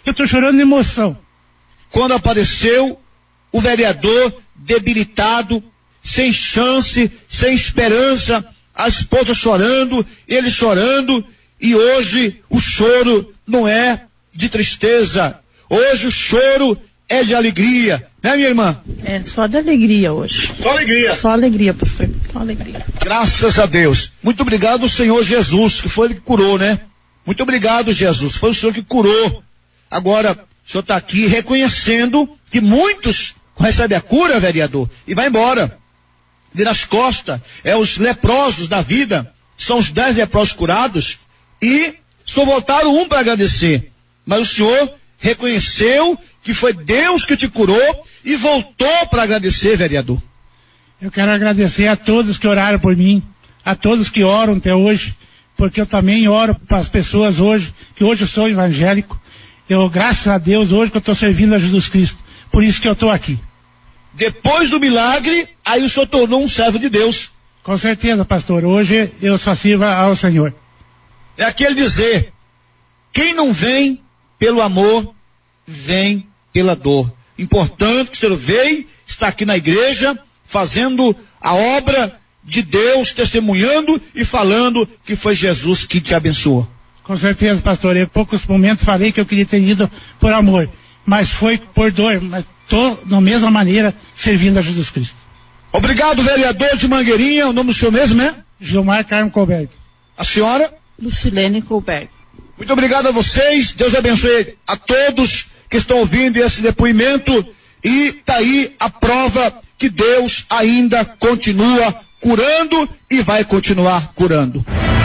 que eu tô chorando de emoção. Quando apareceu o vereador debilitado, sem chance, sem esperança, a esposa chorando, ele chorando, e hoje o choro não é de tristeza, hoje o choro é de alegria, né, minha irmã? É só de alegria hoje. Só alegria? Só alegria, pastor, só alegria. Graças a Deus. Muito obrigado, Senhor Jesus, que foi ele que curou, né? Muito obrigado, Jesus, foi o Senhor que curou. Agora, o Senhor está aqui reconhecendo que muitos recebem a cura, vereador, e vai embora. Vira as costas, os leprosos da vida, são os 10 leprosos curados, e só voltaram um para agradecer. Mas o Senhor reconheceu que foi Deus que te curou e voltou para agradecer, vereador. Eu quero agradecer a todos que oraram por mim, a todos que oram até hoje, porque eu também oro para as pessoas hoje, que hoje eu sou evangélico. Graças a Deus, hoje que eu estou servindo a Jesus Cristo. Por isso que eu estou aqui. Depois do milagre, aí o senhor tornou um servo de Deus. Com certeza, pastor. Hoje eu só sirvo ao Senhor. É aquele dizer, quem não vem pelo amor, vem pela dor. Importante que o senhor veio, está aqui na igreja, fazendo a obra de Deus, testemunhando e falando que foi Jesus que te abençoou. Com certeza, pastor. Eu, em poucos momentos, falei que eu queria ter ido por amor, mas foi por dor, mas estou, da mesma maneira, servindo a Jesus Cristo. Obrigado, vereador de Mangueirinha. O nome do senhor mesmo, né? Gilmar Carmo Colberg. A senhora? Lucilene Colberg. Muito obrigado a vocês. Deus abençoe a todos que estão ouvindo esse depoimento. E tá aí a prova que Deus ainda continua curando e vai continuar curando.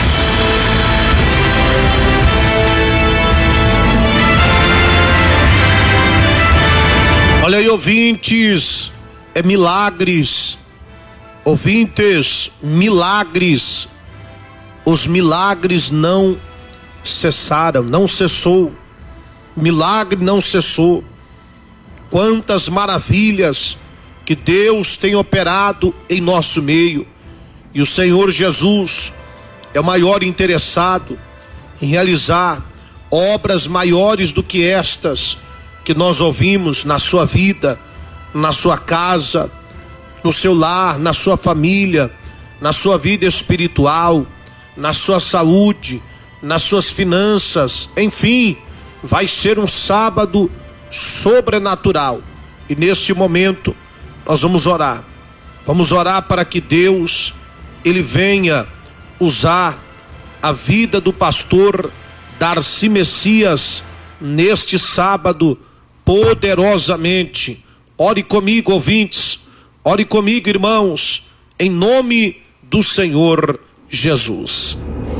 Olha aí, ouvintes, milagres, ouvintes, milagres, os milagres não cessaram, não cessou, milagre não cessou. Quantas maravilhas que Deus tem operado em nosso meio, e o Senhor Jesus é o maior interessado em realizar obras maiores do que estas que nós ouvimos na sua vida, na sua casa, no seu lar, na sua família, na sua vida espiritual, na sua saúde, nas suas finanças, enfim, vai ser um sábado sobrenatural. E neste momento nós vamos orar para que Deus, ele venha usar a vida do pastor Darcy Messias neste sábado poderosamente. Ore comigo, ouvintes, ore comigo, irmãos, em nome do Senhor Jesus.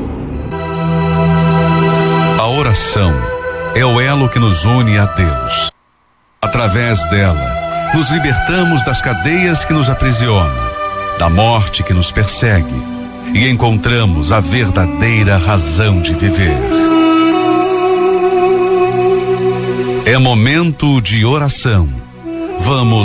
A oração é o elo que nos une a Deus. Através dela, nos libertamos das cadeias que nos aprisionam, da morte que nos persegue, e encontramos a verdadeira razão de viver. É momento de oração. Vamos